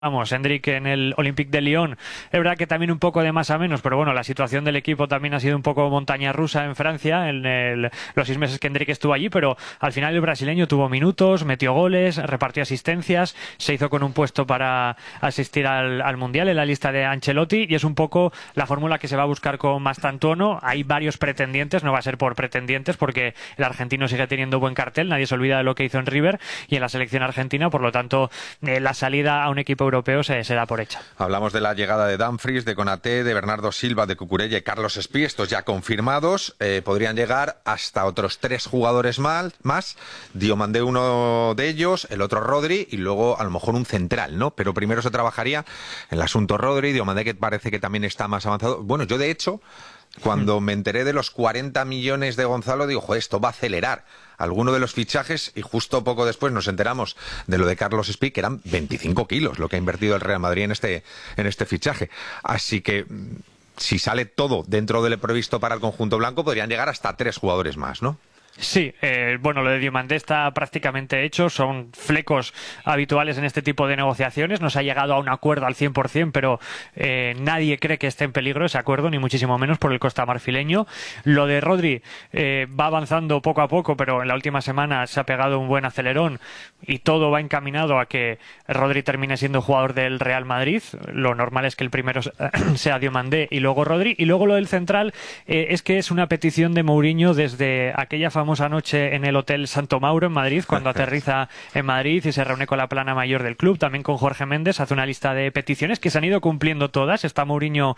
Vamos, Endrick en el Olympique de Lyon, es verdad que también un poco de más a menos, pero bueno, la situación del equipo también ha sido un poco montaña rusa en Francia en los 6 meses que Endrick estuvo allí, pero al final el brasileño tuvo minutos, metió goles, repartió asistencias, se hizo con un puesto para asistir al Mundial en la lista de Ancelotti y es un poco la fórmula que se va a buscar con Mastantuono. Hay varios pretendientes, no va a ser por pretendientes porque el argentino sigue teniendo buen cartel, nadie se olvida de lo que hizo en River y en la selección argentina, por lo tanto la salida a un equipo europeo se da por hecha. Hablamos de la llegada de Dumfries, de Konaté, de Bernardo Silva, de Cucurella y Carlos Espí, estos ya confirmados. Podrían llegar hasta otros 3 jugadores más. Diomandé uno de ellos, el otro Rodri y luego a lo mejor un central, ¿no? Pero primero se trabajaría en el asunto Rodri, Diomandé que parece que también está más avanzado. Bueno, yo de hecho, cuando me enteré de los 40 millones de Gonzalo, digo, joder, esto va a acelerar alguno de los fichajes y justo poco después nos enteramos de lo de Carlos Espí, que eran 25 kilos lo que ha invertido el Real Madrid en este fichaje. Así que si sale todo dentro de lo previsto para el conjunto blanco, podrían llegar hasta 3 jugadores más, ¿no? Sí, bueno, lo de Diomandé está prácticamente hecho, son flecos habituales en este tipo de negociaciones, no se ha llegado a un acuerdo al 100%, pero nadie cree que esté en peligro ese acuerdo, ni muchísimo menos por el costamarfileño. Lo de Rodri va avanzando poco a poco, pero en la última semana se ha pegado un buen acelerón y todo va encaminado a que Rodri termine siendo jugador del Real Madrid. Lo normal es que el primero sea Diomandé y luego Rodri, y luego lo del central es que es una petición de Mourinho desde aquella famosa noche en el Hotel Santo Mauro en Madrid, cuando aterriza en Madrid y se reúne con la plana mayor del club, también con Jorge Méndez, hace una lista de peticiones que se han ido cumpliendo todas. Está Mourinho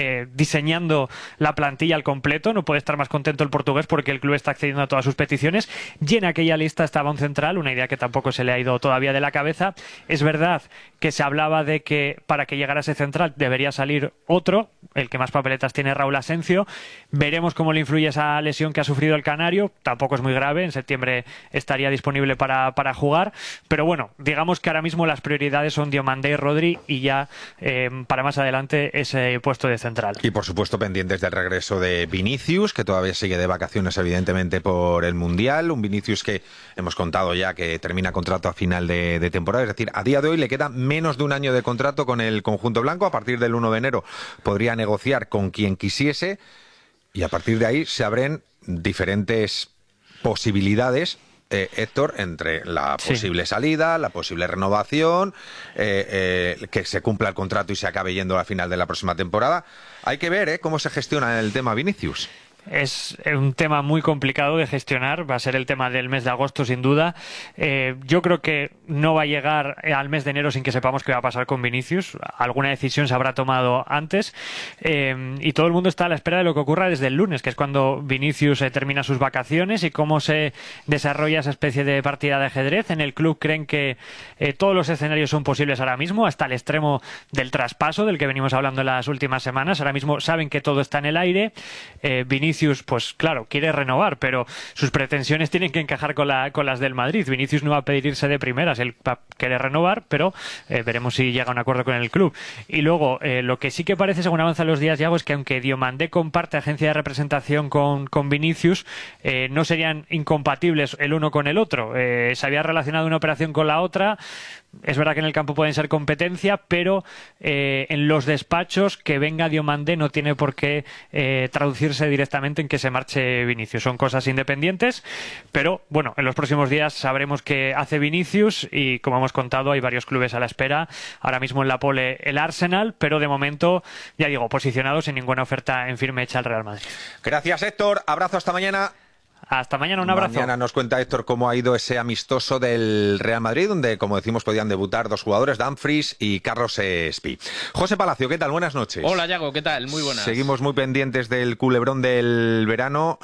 diseñando la plantilla al completo, no puede estar más contento el portugués porque el club está accediendo a todas sus peticiones, y en aquella lista estaba un central, una idea que tampoco se le ha ido todavía de la cabeza. Es verdad que se hablaba de que para que llegara ese central debería salir otro, el que más papeletas tiene, Raúl Asencio. Veremos cómo le influye esa lesión que ha sufrido el canario, tampoco es muy grave, en septiembre estaría disponible para jugar, pero bueno, digamos que ahora mismo las prioridades son Diomandé y Rodri y ya para más adelante ese puesto de central. Y por supuesto pendientes del regreso de Vinicius, que todavía sigue de vacaciones evidentemente por el Mundial, un Vinicius que hemos contado ya que termina contrato a final de temporada, es decir, a día de hoy le queda menos de un año de contrato con el conjunto blanco. A partir del 1 de enero podría negociar con quien quisiese y a partir de ahí se abren diferentes posibilidades, Héctor, entre la posible salida, la posible renovación, que se cumpla el contrato y se acabe yendo a la final de la próxima temporada. Hay que ver cómo se gestiona el tema Vinicius. Es un tema muy complicado de gestionar, va a ser el tema del mes de agosto sin duda. Yo creo que no va a llegar al mes de enero sin que sepamos qué va a pasar con Vinicius. Alguna decisión se habrá tomado antes y todo el mundo está a la espera de lo que ocurra desde el lunes, que es cuando Vinicius termina sus vacaciones, y cómo se desarrolla esa especie de partida de ajedrez. En el club creen que todos los escenarios son posibles ahora mismo, hasta el extremo del traspaso del que venimos hablando en las últimas semanas. Ahora mismo saben que todo está en el aire. Vinicius, pues claro, quiere renovar, pero sus pretensiones tienen que encajar con las del Madrid. Vinicius no va a pedir irse de primeras, él va a querer renovar, pero veremos si llega a un acuerdo con el club. Y luego, lo que sí que parece, según avanzan los días, Yago, es que aunque Diomandé comparte agencia de representación con Vinicius, no serían incompatibles el uno con el otro. Se había relacionado una operación con la otra. Es verdad que en el campo pueden ser competencia, pero en los despachos que venga Diomandé no tiene por qué traducirse directamente en que se marche Vinicius. Son cosas independientes, pero bueno, en los próximos días sabremos qué hace Vinicius y, como hemos contado, hay varios clubes a la espera. Ahora mismo en la pole el Arsenal, pero de momento, ya digo, posicionados sin ninguna oferta en firme hecha al Real Madrid. Gracias, Héctor. Abrazo, hasta mañana. Hasta mañana, un abrazo. Mañana nos cuenta Héctor cómo ha ido ese amistoso del Real Madrid, donde, como decimos, podían debutar 2 jugadores, Dumfries y Carlos Espí. José Palacio, ¿qué tal? Buenas noches. Hola, Yago, ¿qué tal? Muy buenas. Seguimos muy pendientes del culebrón del verano,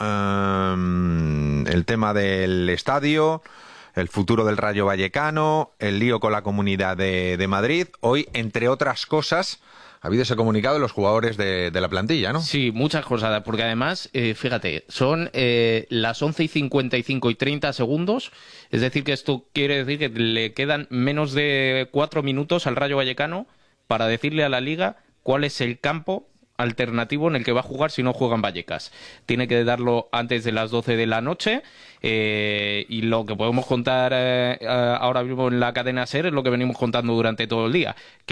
el tema del estadio, el futuro del Rayo Vallecano, el lío con la Comunidad de Madrid. Hoy, entre otras cosas, ha habido ese comunicado de los jugadores de la plantilla, ¿no? Sí, muchas cosas, porque además, fíjate, son las 11:55 y 30 segundos, es decir, que esto quiere decir que le quedan menos de 4 minutos al Rayo Vallecano para decirle a la Liga cuál es el campo alternativo en el que va a jugar si no juega en Vallecas. Tiene que darlo antes de las 12 de la noche. Y lo que podemos contar ahora mismo en la cadena SER es lo que venimos contando durante todo el día,